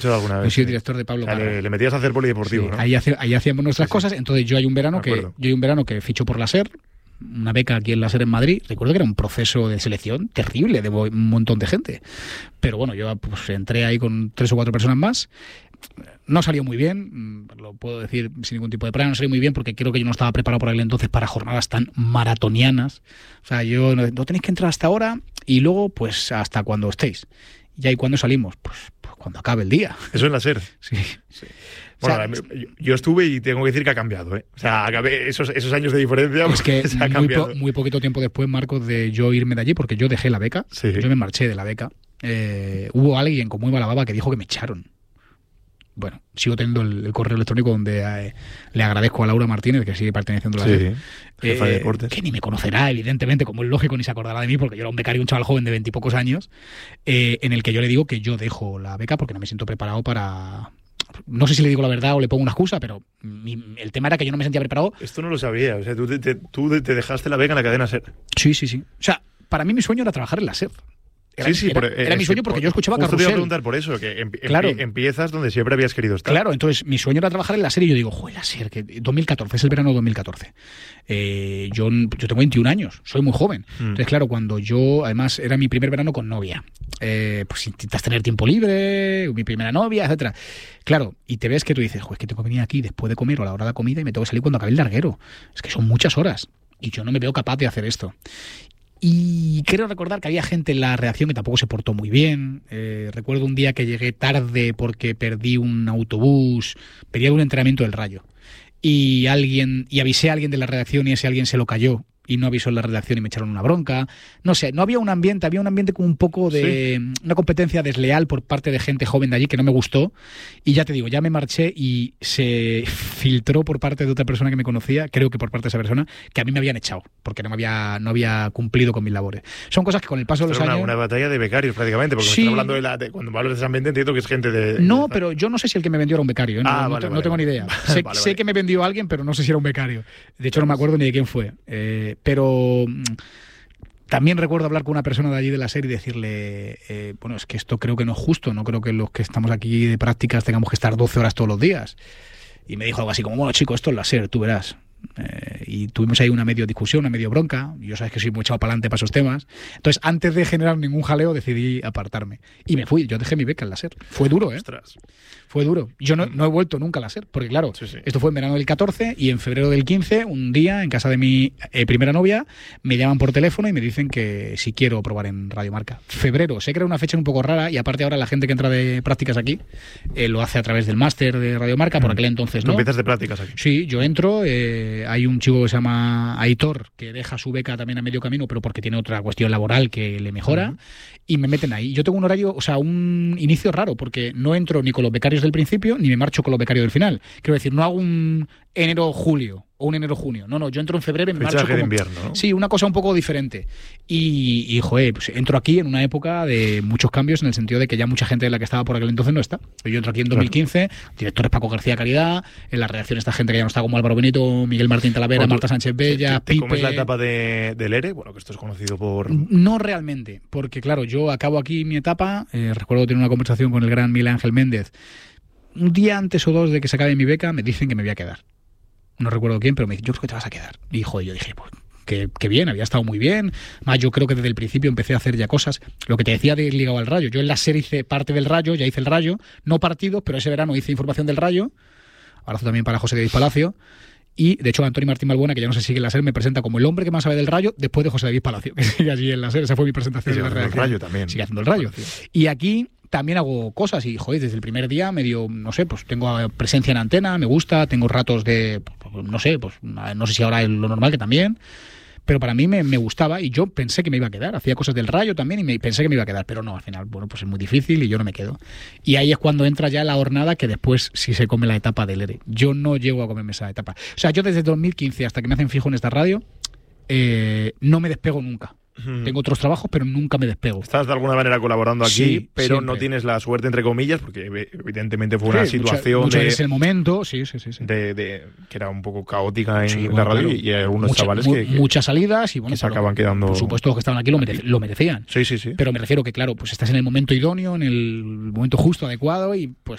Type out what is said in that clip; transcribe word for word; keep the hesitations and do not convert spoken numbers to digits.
alguna vez, he sido sí. director de Pablo O sea, Parra. le, le metías a hacer polideportivo, Sí, ¿no? ahí, hace, ahí hacíamos nuestras Sí, sí. cosas. Entonces yo hay un verano Me que acuerdo. yo hay un verano que ficho por la SER, una beca aquí en la SER en Madrid. Recuerdo que era un proceso de selección terrible de un montón de gente. Pero bueno, yo pues entré ahí con tres o cuatro personas más. No salió muy bien, lo puedo decir sin ningún tipo de problema, no salió muy bien porque creo que yo no estaba preparado por aquel entonces para jornadas tan maratonianas. O sea, yo no, no tenéis que entrar hasta ahora y luego pues hasta cuando estéis. Y ahí cuando salimos, pues, pues cuando acabe el día. Eso en la SER. Sí. Sí. Bueno, O sea, yo, yo estuve y tengo que decir que ha cambiado, ¿eh? O sea, acabé esos, esos años de diferencia. Es que se ha muy, cambiado. po- muy poquito tiempo después, Marcos, de yo irme de allí, porque yo dejé la beca, Sí. yo me marché de la beca, eh, hubo alguien con muy mala baba que dijo que me echaron. Bueno, sigo teniendo el, el correo electrónico donde eh, le agradezco a Laura Martínez, que sigue perteneciendo a la Sí, SER, jefa de eh, deportes. que ni me conocerá, evidentemente, como es lógico, ni se acordará de mí, porque yo era un becario, un chaval joven de veintipocos años, eh, en el que yo le digo que yo dejo la beca porque no me siento preparado para... No sé si le digo la verdad o le pongo una excusa, pero mi- el tema era que yo no me sentía preparado. Esto no lo sabía. O sea, tú te, te- tú te dejaste la beca en la cadena SER. Sí, sí, sí. O sea, para mí mi sueño era trabajar en la SER. Era, sí, sí, era, por- era eh, mi es sueño que porque por- yo escuchaba justo te iba a Carrusel. preguntar por eso, que empi- Claro. empie- empiezas donde siempre habías querido estar. Claro, entonces mi sueño era trabajar en la SER y yo digo, joder, la SER, que dos mil catorce, es el verano de dos mil catorce. Eh, yo, yo tengo veintiún años, soy muy joven. Mm. Entonces, claro, cuando yo, además, era mi primer verano con novia, eh, pues intentas tener tiempo libre, mi primera novia, etcétera. Claro, y te ves que tú dices, joder, es que tengo que venir aquí después de comer o a la hora de la comida y me tengo que salir cuando acabe el larguero. Es que son muchas horas y yo no me veo capaz de hacer esto. Y creo recordar que había gente en la redacción que tampoco se portó muy bien. Eh, recuerdo un día que llegué tarde porque perdí un autobús, perdí un entrenamiento del Rayo. Y alguien y avisé a alguien de la redacción y ese alguien se lo cayó y no avisó en la redacción y me echaron una bronca. No sé, no había un ambiente, había un ambiente como un poco de sí. una competencia desleal por parte de gente joven de allí que no me gustó. Y ya te digo, ya me marché y se filtró por parte de otra persona que me conocía, creo que por parte de esa persona, que a mí me habían echado porque no me había, no había cumplido con mis labores. Son cosas que con el paso de los una, años... una batalla de becarios prácticamente, porque Sí. me estás hablando de la... De, cuando me hablas de ese ambiente entiendo que es gente de... No, de... pero yo no sé si el que me vendió era un becario. ¿eh? No, Ah, no, vale, no vale, tengo vale. ni idea. Sé, Vale, sé vale. que me vendió alguien, pero no sé si era un becario. De hecho, no me acuerdo ni de quién fue. Eh, pero mm, también recuerdo hablar con una persona de allí de la SER y decirle, eh, bueno, es que esto creo que no es justo. No creo que los que estamos aquí de prácticas tengamos que estar doce horas todos los días. Y me dijo algo así como, bueno, chico, esto es la SER, tú verás. Eh, y tuvimos ahí una medio discusión, una medio bronca. Yo sabes que soy muy echado para adelante para esos temas. Entonces, antes de generar ningún jaleo, decidí apartarme. Y me fui. Yo dejé mi beca en la SER. Fue duro, ¿eh? Ostras. Fue duro. Yo no, no he vuelto nunca a la SER, porque claro, Sí, sí. esto fue en verano del catorce y en febrero del quince, un día, en casa de mi eh, primera novia, me llaman por teléfono y me dicen que si quiero probar en Radio Marca. Febrero, sé que era una fecha un poco rara y aparte ahora la gente que entra de prácticas aquí eh, lo hace a través del máster de Radio Marca, por aquel entonces Tú no. empiezas de prácticas aquí. Sí, yo entro, eh, hay un chico que se llama Aitor, que deja su beca también a medio camino, pero porque tiene otra cuestión laboral que le mejora, Uh-huh. y me meten ahí. Yo tengo un horario, o sea, un inicio raro, porque no entro ni con los becarios del principio, ni me marcho con los becarios del final. Quiero decir, no hago un enero-julio o un enero-junio. No, no, yo entro en febrero y me Fechaje marcho como... de invierno, ¿no? Sí, una cosa un poco diferente. Y, y joder, pues entro aquí en una época de muchos cambios en el sentido de que ya mucha gente de la que estaba por aquel entonces no está. Yo entro aquí en dos mil quince, directores Paco García Caridad, en la redacción esta gente que ya no está como Álvaro Benito, Miguel Martín Talavera, Bueno, tú- Marta Sánchez Bella, ¿Te, te Pipe... comes la etapa de, del E R E? Bueno, que esto es conocido por... No realmente, porque claro, yo acabo aquí mi etapa, eh, recuerdo tener una conversación con el gran Miguel Ángel Méndez, un día antes o dos de que se acabe mi beca me dicen que me voy a quedar. No recuerdo quién, pero me dicen, yo creo que te vas a quedar. Y joder, yo dije, pues que, que bien, había estado muy bien. Más yo creo que desde el principio empecé a hacer ya cosas. Lo que te decía de ir ligado al Rayo. Yo en la serie hice parte del Rayo, ya hice el Rayo, no partidos, pero ese verano hice información del Rayo. Abrazo también para José David Palacio. Y, de hecho, Antonio Martín Balbuena, que ya no se sigue en la SER, me presenta como el hombre que más sabe del Rayo después de José David Palacio, que sigue allí en la SER. Esa fue mi presentación Sigue de la haciendo el redacción. Rayo también. Sigue haciendo el Rayo. Y aquí también hago cosas y, joder, desde el primer día medio, no sé, pues tengo presencia en antena, me gusta, tengo ratos de, no sé, pues no sé si ahora es lo normal que también, pero para mí me, me gustaba y yo pensé que me iba a quedar. Hacía cosas del Rayo también y me, pensé que me iba a quedar, pero no, al final, bueno, pues es muy difícil y yo no me quedo. Y ahí es cuando entra ya la hornada que después sí se come la etapa del E R E. Yo no llego a comerme esa etapa. O sea, yo desde dos mil quince hasta que me hacen fijo en esta radio, eh, no me despego nunca. Hmm. Tengo otros trabajos, pero nunca me despego. Estás de alguna manera colaborando aquí, Sí, pero siempre. no tienes la suerte, entre comillas, porque ev- evidentemente fue una Sí, situación mucha- muchas de, veces el momento, sí, sí, sí. sí. de- de- que era un poco caótica en Sí, la bueno, radio claro. y hay algunos Mucha- chavales mu- que, que- muchas salidas y bueno, que se pero, acaban quedando... por supuesto los que estaban aquí lo, merece- lo merecían. Sí, sí, sí. Pero me refiero que, claro, pues estás en el momento idóneo, en el momento justo, adecuado, y pues